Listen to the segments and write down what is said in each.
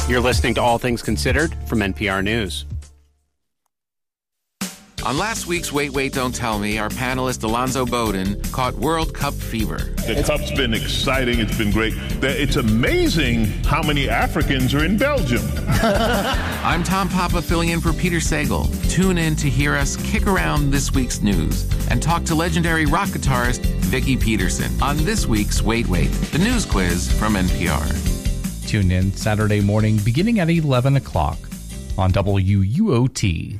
You're listening to All Things Considered from NPR News. On last week's Wait, Wait, Don't Tell Me, our panelist Alonzo Bowden caught World Cup fever. The Cup's been exciting. It's been great. It's amazing how many Africans are in Belgium. I'm Tom Papa filling in for Peter Sagal. Tune in to hear us kick around this week's news and talk to legendary rock guitarist Vicki Peterson on this week's Wait, Wait, the news quiz from NPR. Tune in Saturday morning beginning at 11 o'clock on WUOT.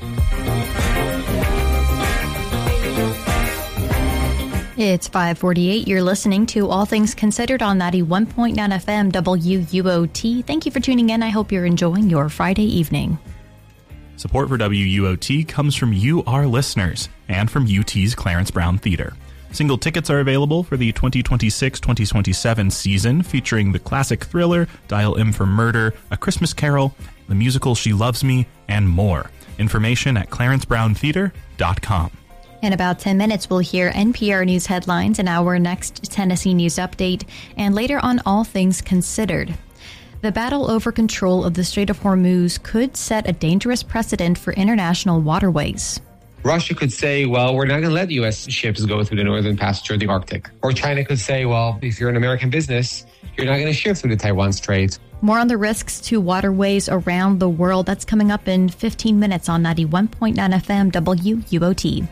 It's 5:48. You're listening to All Things Considered on 91.9 FM WUOT. Thank you for tuning in. I hope you're enjoying your Friday evening. Support for WUOT comes from you, our listeners, and from UT's Clarence Brown Theater. Single tickets are available for the 2026-2027 season, featuring the classic thriller Dial M for Murder, A Christmas Carol, the musical She Loves Me, and more. Information at clarencebrowntheater.com. In about 10 minutes, we'll hear NPR News headlines in our next Tennessee News Update, and later on All Things Considered. The battle over control of the Strait of Hormuz could set a dangerous precedent for international waterways. Russia could say, well, we're not going to let U.S. ships go through the Northern Passage or the Arctic. Or China could say, well, if you're an American business, you're not going to ship through the Taiwan Strait. More on the risks to waterways around the world. That's coming up in 15 minutes on 91.9 FM WUOT.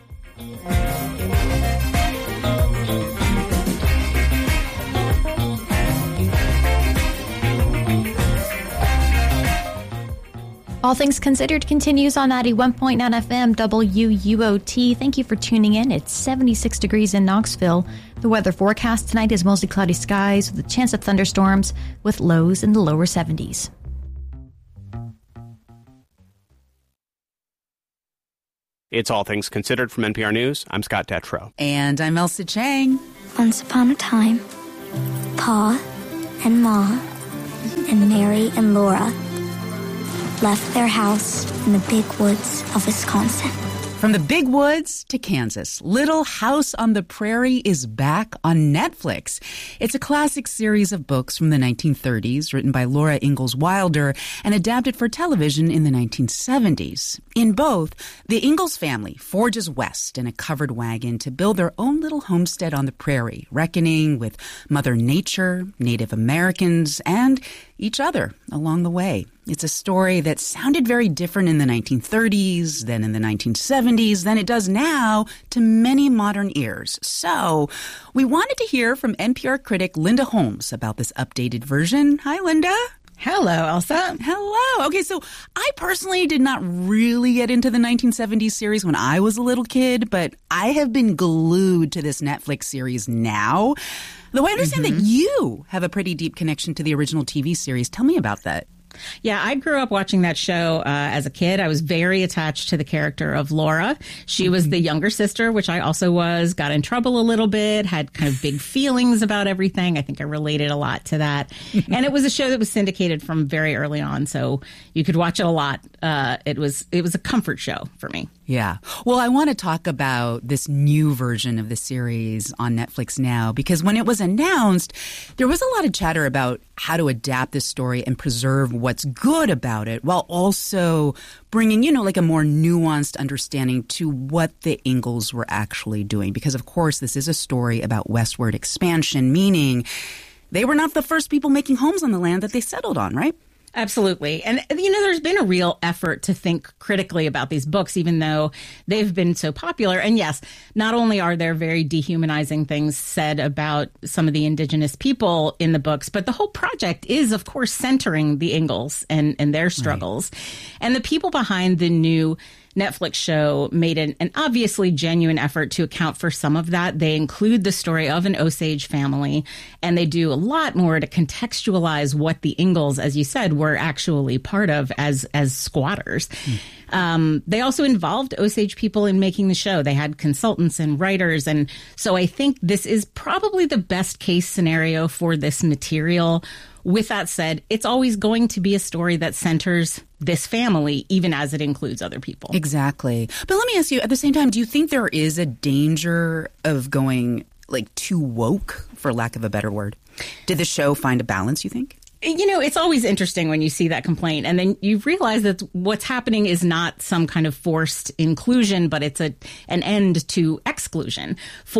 All Things Considered continues on 91.9 FM WUOT. Thank you for tuning in. It's 76 degrees in Knoxville. The weather forecast tonight is mostly cloudy skies with a chance of thunderstorms with lows in the lower 70s. It's All Things Considered from NPR News. I'm Scott Detrow. And I'm Elsa Chang. Once upon a time, Pa and Ma and Mary and Laura left their house in the big woods of Wisconsin. From the big woods to Kansas, Little House on the Prairie is back on Netflix. It's a classic series of books from the 1930s, written by Laura Ingalls Wilder and adapted for television in the 1970s. In both, the Ingalls family forges west in a covered wagon to build their own little homestead on the prairie, reckoning with Mother Nature, Native Americans, and each other along the way. It's a story that sounded very different in the 1930s, then in the 1970s, than it does now to many modern ears. So we wanted to hear from NPR critic Linda Holmes about this updated version. Hi, Linda. Hello, Elsa. Hello. Okay, so I personally did not really get into the 1970s series when I was a little kid, but I have been glued to this Netflix series now. Though I understand that you have a pretty deep connection to the original TV series. Tell me about that. Yeah, I grew up watching that show as a kid. I was very attached to the character of Laura. She was the younger sister, which I also was, got in trouble a little bit, had kind of big feelings about everything. I think I related a lot to that. And it was a show that was syndicated from very early on, so you could watch it a lot. It was a comfort show for me. Yeah. Well, I want to talk about this new version of the series on Netflix now, because when it was announced, there was a lot of chatter about how to adapt this story and preserve what's good about it while also bringing, like a more nuanced understanding to what the Ingalls were actually doing. Because, of course, this is a story about westward expansion, meaning they were not the first people making homes on the land that they settled on, right? Absolutely. And, there's been a real effort to think critically about these books, even though they've been so popular. And yes, not only are there very dehumanizing things said about some of the indigenous people in the books, but the whole project is, of course, centering the Ingalls and their struggles. Right. And the people behind the new Netflix show made an obviously genuine effort to account for some of that. They include the story of an Osage family, and they do a lot more to contextualize what the Ingalls, as you said, were actually part of as squatters. They also involved Osage people in making the show. They had consultants and writers. And so I think this is probably the best case scenario for this material. With that said, it's always going to be a story that centers this family, even as it includes other people. Exactly. But let me ask you, at the same time, do you think there is a danger of going too woke, for lack of a better word? Did the show find a balance, you think? You know, it's always interesting when you see that complaint and then you realize that what's happening is not some kind of forced inclusion, but it's an end to exclusion.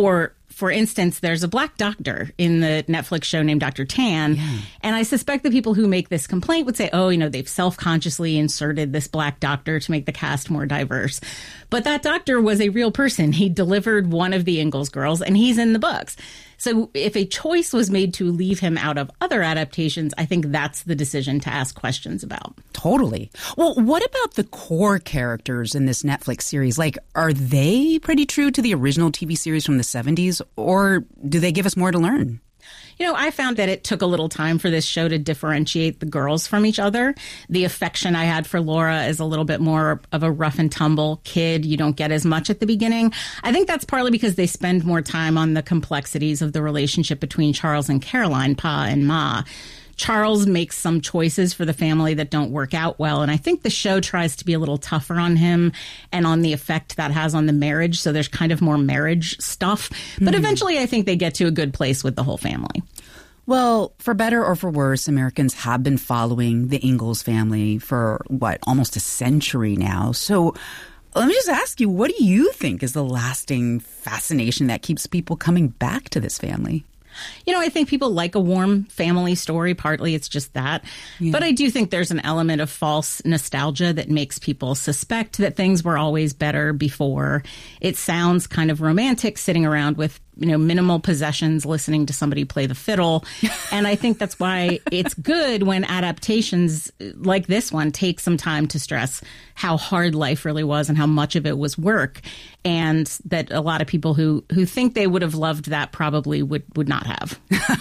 For instance, there's a black doctor in the Netflix show named Dr. Tan. Yeah. And I suspect the people who make this complaint would say, oh, you know, they've self-consciously inserted this black doctor to make the cast more diverse. But that doctor was a real person. He delivered one of the Ingalls girls, and he's in the books. So if a choice was made to leave him out of other adaptations, I think that's the decision to ask questions about. Totally. Well, what about the core characters in this Netflix series? Like, are they pretty true to the original TV series from the 70s, or do they give us more to learn? You know, I found that it took a little time for this show to differentiate the girls from each other. The affection I had for Laura is a little bit more of a rough and tumble kid. You don't get as much at the beginning. I think that's partly because they spend more time on the complexities of the relationship between Charles and Caroline, Pa and Ma. Charles makes some choices for the family that don't work out well, and I think the show tries to be a little tougher on him and on the effect that has on the marriage, so there's kind of more marriage stuff. But eventually I think they get to a good place with the whole family. Well, for better or for worse, Americans have been following the Ingalls family for, almost a century now. So let me just ask you, what do you think is the lasting fascination that keeps people coming back to this family? You know, I think people like a warm family story. Partly it's just that. Yeah. But I do think there's an element of false nostalgia that makes people suspect that things were always better before. It sounds kind of romantic sitting around with, you know, minimal possessions, listening to somebody play the fiddle. And I think that's why it's good when adaptations like this one take some time to stress how hard life really was and how much of it was work. And that a lot of people who think they would have loved that probably would not have.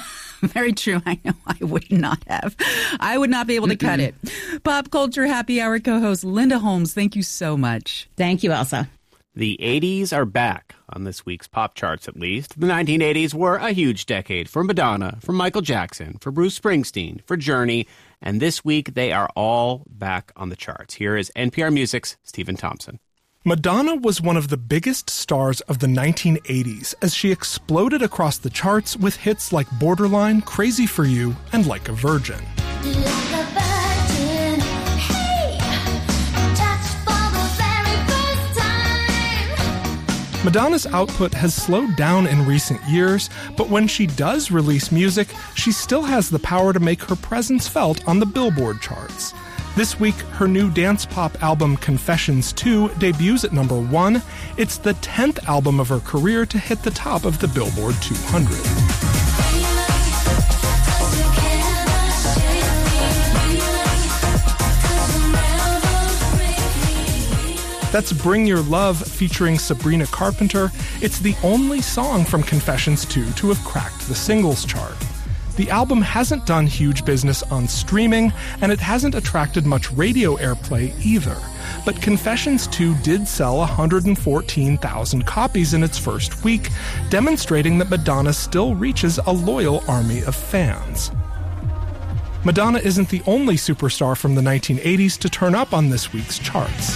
Very true. I know I would not have. I would not be able to cut it. Pop Culture Happy Hour co-host Linda Holmes, thank you so much. Thank you, Elsa. The 80s are back on this week's pop charts, at least. The 1980s were a huge decade for Madonna, for Michael Jackson, for Bruce Springsteen, for Journey, and this week they are all back on the charts. Here is NPR Music's Stephen Thompson. Madonna was one of the biggest stars of the 1980s as she exploded across the charts with hits like Borderline, Crazy for You, and Like a Virgin. Madonna's output has slowed down in recent years, but when she does release music, she still has the power to make her presence felt on the Billboard charts. This week, her new dance pop album Confessions 2 debuts at number 1. It's the 10th album of her career to hit the top of the Billboard 200. That's Bring Your Love featuring Sabrina Carpenter. It's the only song from Confessions 2 to have cracked the singles chart. The album hasn't done huge business on streaming, and it hasn't attracted much radio airplay either. But Confessions 2 did sell 114,000 copies in its first week, demonstrating that Madonna still reaches a loyal army of fans. Madonna isn't the only superstar from the 1980s to turn up on this week's charts.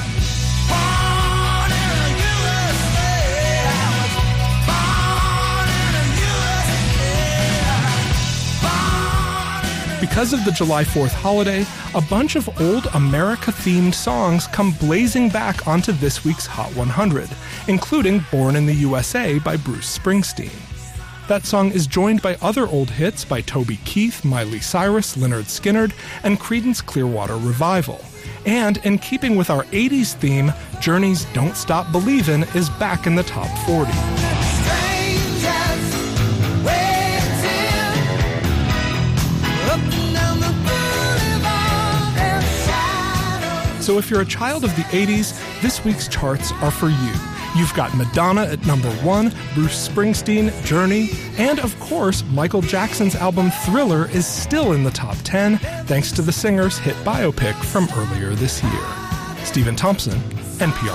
Because of the July 4th holiday, a bunch of old America-themed songs come blazing back onto this week's Hot 100, including Born in the USA by Bruce Springsteen. That song is joined by other old hits by Toby Keith, Miley Cyrus, Lynyrd Skynyrd, and Creedence Clearwater Revival. And in keeping with our 80s theme, Journey's Don't Stop Believin' is back in the top 40. So if you're a child of the 80s, this week's charts are for you. You've got Madonna at number 1, Bruce Springsteen, Journey, and of course, Michael Jackson's album Thriller is still in the top 10, thanks to the singer's hit biopic from earlier this year. Stephen Thompson, NPR